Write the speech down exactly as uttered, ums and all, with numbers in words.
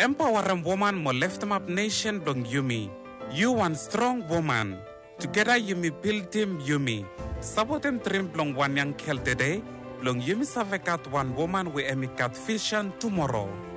empowering woman mo lift up nation dong Yumi. You one strong woman. Together Yumi build team Yumi. Sabotem trim blong one yang kel today. Blong Yumi savekat one woman we emikat vision tomorrow.